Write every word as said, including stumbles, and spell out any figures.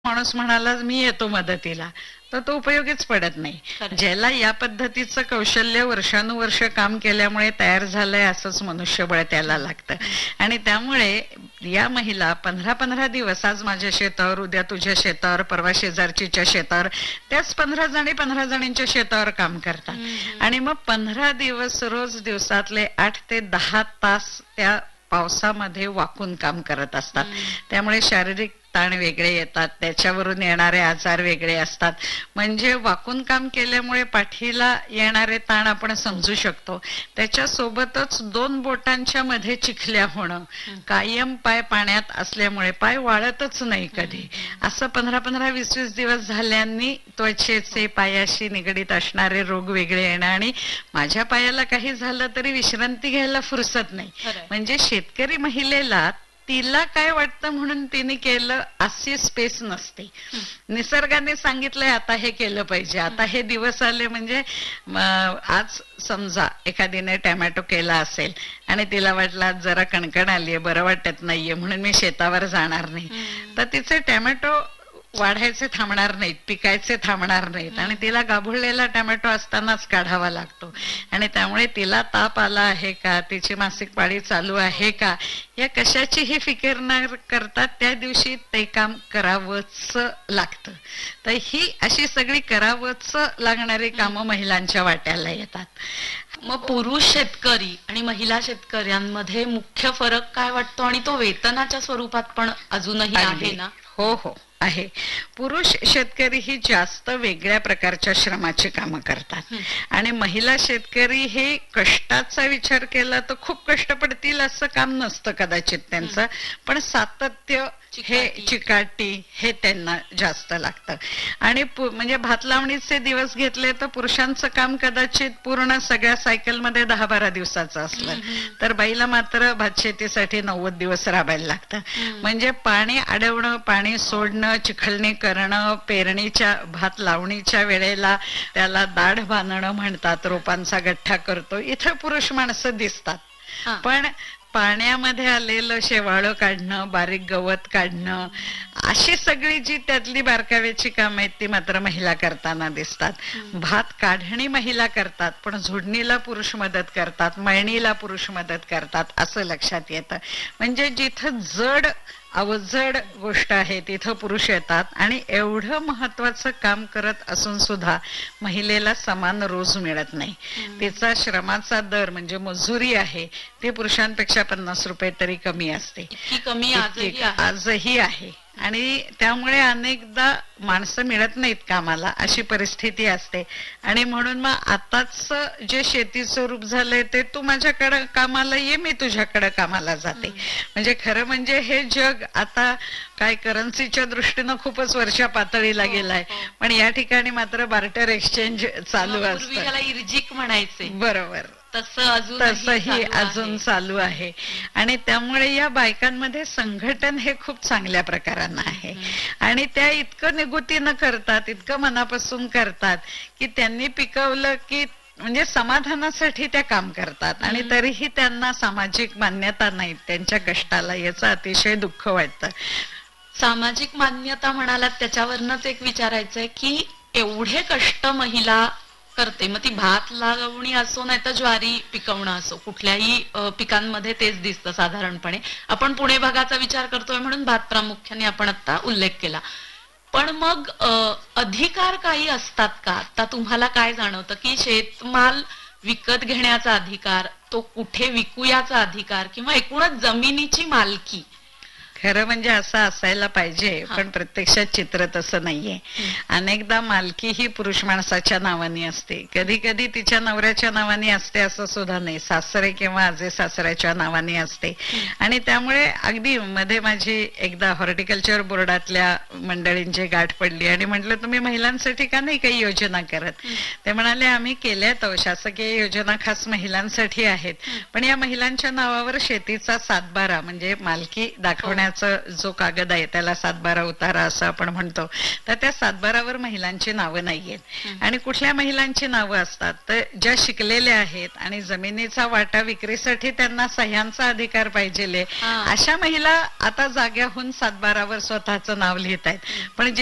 माणूस म्हणाला मी येतो मदतीला, तर तो उपयोगीच पडत नाही. ज्याला या पद्धतीचं कौशल्य वर्षानुवर्ष काम केल्यामुळे तयार झालंय असंच मनुष्यबळ त्याला लागतं. आणि त्यामुळे या महिला पंधरा पंधरा दिवस, आज माझ्या शेतावर, उद्या तुझ्या शेतावर, परवा शेजारचीच्या शेतावर, त्याच पंधरा जणी पंधरा जणींच्या शेतावर काम करतात. आणि मग पंधरा दिवस रोज दिवसातले आठ ते दहा तास त्या पावसामध्ये वाकून काम करत असतात. त्यामुळे शारीरिक ताण वेगळे येतात, त्याच्यावरून येणारे आजार वेगळे असतात. म्हणजे वाकून काम केल्यामुळे पाठीला येणारे ताण आपण समजू शकतो. त्याच्यासोबतच दोन बोटांच्या मध्ये चिखल्या होणं, कायम पाय पाण्यात असल्यामुळे पाय वाळतच नाही कधी, असं पंधरा पंधरा वीस वीस दिवस झाल्यांनी त्वचेचे पायाशी निगडीत असणारे रोग वेगळे येणं. आणि माझ्या पायाला काही झालं तरी विश्रांती घ्यायला फुरसत नाही. म्हणजे शेतकरी महिलेला तिला काय वाटतं म्हणून तिने केलं अशी स्पेस नसते. निसर्गाने सांगितलंय आता हे केलं पाहिजे, आता हे दिवस आले. म्हणजे आज समजा एखादीने टॅमॅटो केला असेल आणि तिला वाटलं जरा कणकण आलीये, बरं वाटत नाहीये म्हणून मी शेतावर जाणार नाही, तर तिचे टॅमॅटो वाढायचे थांबणार नाहीत, पिकायचे थांबणार नाहीत. आणि तिला गाभुळलेला टॅमॅटो असतानाच काढावा लागतो. आणि त्यामुळे तिला ताप आला आहे का, तिची मासिक पाळी चालू आहे का, या कशाचीही फिकीर न करता त्या दिवशी ते काम करावंच लागतं. तर ही अशी सगळी करावंच लागणारी कामं महिलांच्या वाट्याला येतात. मग पुरुष शेतकरी आणि महिला शेतकऱ्यांमध्ये मुख्य फरक काय वाटतो? आणि तो वेतनाच्या स्वरूपात पण अजूनही आहे ना? हो हो आहे. पुरुष शेतकरी ही जास्त वेगळ्या प्रकारच्या श्रमाची कामं करतात. आणि महिला शेतकरी हे कष्टाचा विचार केला तर खूप कष्ट पडतील असं काम नसतं कदाचित त्यांचं, पण सातत्य हे, चिकाटी हे त्यांना जास्त लागतं. आणि म्हणजे भात लावणीचे दिवस घेतले तर पुरुषांचं काम कदाचित पूर्ण सगळ्या सायकल मध्ये दहा बारा दिवसाचं असलं, तर बाईला मात्र भात शेतीसाठी नव्वद दिवस राबायला लागतं. म्हणजे पाणी अडवणं, पाणी सोडणं, चिखलणी करणं, पेरणीच्या भात लावणीच्या वेळेला त्याला दाढ बांधणं म्हणतात, रोपांचा गठ्ठा करतो, इथं पुरुष माणसं दिसतात. पण पाण्यामध्ये आलेलं शेवाळं काढणं, बारीक गवत काढणं, अशी सगळी जी त्यातली बारकाव्याची कामं आहेत ती मात्र महिला करताना दिसतात. भात काढणी महिला करतात, पण झोडणीला पुरुष मदत करतात, मळणीला पुरुष मदत करतात, असं लक्षात येतं. म्हणजे जिथं जड अवजड गोष्ट आहे तिथं पुरुष येतात. आणि एवढं महत्वाचं काम करत असून सुद्धा महिलेला समान रोज मिळत नाही. तिचा श्रमाचा दर म्हणजे मजुरी आहे ते पुरुषांपेक्षा पन्नास रुपये तरी कमी असते. कमी आजही आहे. आणि त्यामुळे अनेकदा माणसं मिळत नाहीत कामाला, अशी परिस्थिती असते. आणि म्हणून मग आताच जे शेतीचं रूप झालंय ते तू माझ्याकडे कामाला ये, मी तुझ्याकडे कामाला जाते. म्हणजे खरं म्हणजे हे जग आता काय करन्सीच्या दृष्टीनं खूपच वरच्या पातळीला गेलाय, पण या ठिकाणी मात्र बार्टर एक्सचेंज चालू असतं. इर्जिक म्हणायचे. बरोबर, तसं तसंही अजून चालू आहे. आणि त्यामुळे या बायकांमध्ये संघटन हे खूप चांगल्या प्रकारानं आहे. आणि त्या इतकं निगुतीनं करतात, इतकं मनापासून करतात की त्यांनी पिकवलं की म्हणजे समाधानासाठी त्या काम करतात. आणि तरीही त्यांना सामाजिक मान्यता नाही त्यांच्या कष्टाला, याचं अतिशय दुःख वाटतं. सामाजिक मान्यता म्हणालात त्याच्यावरनच एक विचारायचंय की एवढे कष्ट महिला करते, मग ती भात लावणी असो नाही तर ज्वारी पिकवणं असो, कुठल्याही पिकांमध्ये तेच दिसतं साधारणपणे. आपण पुणे भागाचा विचार करतोय म्हणून भात प्रामुख्याने आपण आता उल्लेख केला. पण मग अधिकार काही असतात का? आता तुम्हाला काय जाणवतं की शेतमाल विकत घेण्याचा अधिकार, तो कुठे विकूयाचा अधिकार, किंवा एकूणच जमिनीची मालकी? खरं म्हणजे असं असायला पाहिजे, पण प्रत्यक्षात चित्र तसं नाहीये. अनेकदा मालकी ही पुरुष माणसाच्या नावाने असते, कधी कधी तिच्या नवऱ्याच्या नावाने असते असं सुद्धा नाही, सासरे किंवा आजे सासऱ्याच्या नावाने असते. आणि त्यामुळे अगदी मध्ये माझी एकदा हॉर्टिकल्चर बोर्डातल्या मंडळींची गाठ पडली आणि म्हटलं तुम्ही महिलांसाठी का नाही काही योजना करत? ते म्हणाले आम्ही केल्यात, शासकीय योजना खास महिलांसाठी आहेत, पण या महिलांच्या नावावर शेतीचा सातबारा म्हणजे मालकी दाखवण्याचा लग्नाचा जो कागद आहे त्याला सातबारा उतारा असं आपण म्हणतो, तर त्या सातबारावर महिलांची नावं नाहीयेत. आणि कुठल्या महिलांची नावं असतात तर ज्या शिकलेल्या आहेत आणि जमिनीचा वाटा विक्रीसाठी त्यांना सह्यांचा अधिकार पाहिजे, हा. अशा महिला आता जाग्याहून सातबारावर स्वतःचं नाव लिहित आहेत. पण